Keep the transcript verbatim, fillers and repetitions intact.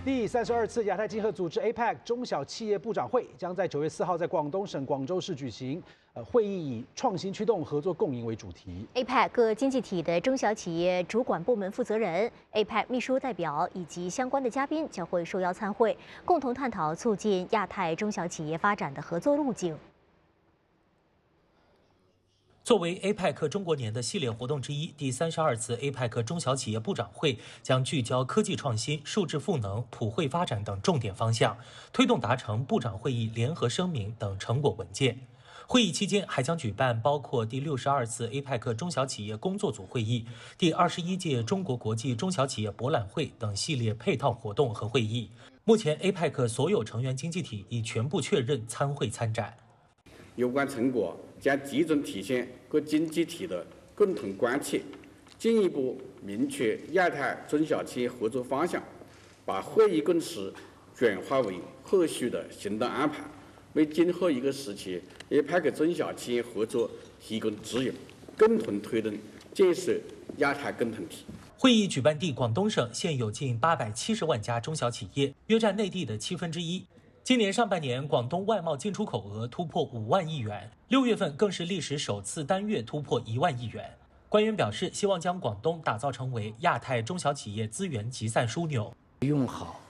第三十二次亚太经合组织 A P E C 中小企业部长会将在九月四号在广东省广州市举行。呃，会议以创新驱动合作共赢为主题。 A P E C 各经济体的中小企业主管部门负责人、A P E C 秘书代表以及相关的嘉宾将会受邀参会，共同探讨促进亚太中小企业发展的合作路径。 作为 A P E C 中国年的系列活动之一，第三十二次 A P E C 中小企业部长会将聚焦科技创新、数字赋能、普惠发展等重点方向，推动达成部长会议联合声明等成果文件。会议期间还将举办包括第六十二次 A P E C 中小企业工作组会议、第二十一届中国国际中小企业博览会等系列配套活动和会议。目前 A P E C 所有成员经济体已全部确认参会参展。 有关成果将集中体现各经济体的共同关切，进一步明确亚太中小企业合作方向，把会议共识转化为后续的行动安排，为今后一个时期 A P E C 中小企业合作提供指引，共同推动建设亚太共同体。 会议举办地广东省现有近八百七十万家中小企业，约占内地的七分之一。 今年上半年，广东外贸进出口额突破五万亿元，六月份更是历史首次单月突破一万亿元。官员表示，希望将广东打造成为亚太中小企业资源集散枢纽， 用好